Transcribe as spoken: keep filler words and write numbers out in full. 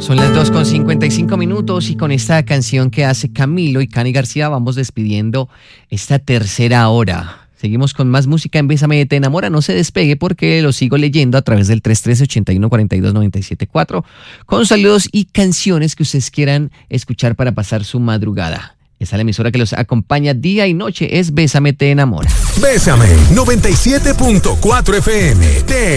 Son las dos con cincuenta y cinco minutos y con esta canción que hace Camilo y Cani García vamos despidiendo esta tercera hora. Seguimos con más música en Bésame Te Enamora. No se despegue porque lo sigo leyendo a través del tres tres ocho uno cuatro dos nueve siete cuatro con saludos y canciones que ustedes quieran escuchar para pasar su madrugada. Esta es la emisora que los acompaña día y noche, es Bésame Te Enamora. Bésame noventa y siete punto cuatro F M. Te